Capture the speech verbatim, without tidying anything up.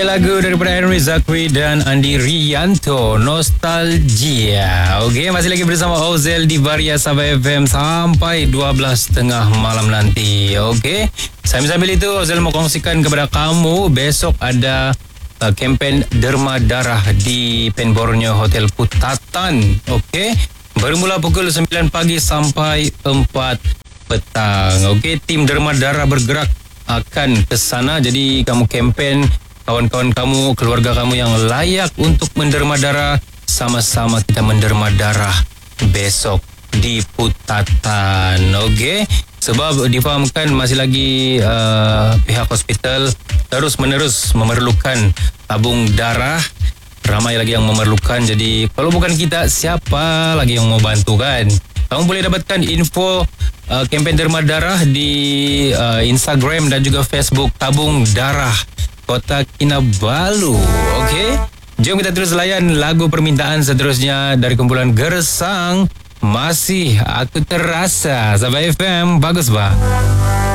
Okey, lagu daripada Henry Zakri dan Andi Rianto, Nostalgia. Okey, masih lagi bersama Ozel di Varia Sabah F M sampai dua belas tiga puluh malam nanti. Okey, sambil-sambil itu Ozel mau kongsikan kepada kamu, besok ada uh, kempen derma darah di Pen Borneo Hotel Putatan. Okey, bermula pukul sembilan pagi sampai empat petang. Okey, tim derma darah bergerak akan ke sana. Jadi kamu kempen kawan-kawan kamu, keluarga kamu yang layak untuk menderma darah. Sama-sama kita menderma darah besok di Putatan. Okey, sebab difahamkan masih lagi uh, pihak hospital terus menerus memerlukan tabung darah. Ramai lagi yang memerlukan. Jadi kalau bukan kita, siapa lagi yang mau bantu kan? Kamu boleh dapatkan info uh, kempen derma darah di uh, Instagram dan juga Facebook Tabung Darah Kota Kinabalu. Okey, jom kita terus layan lagu permintaan seterusnya dari kumpulan Gersang. Masih Aku Terasa. Sabah F M, bagus bah.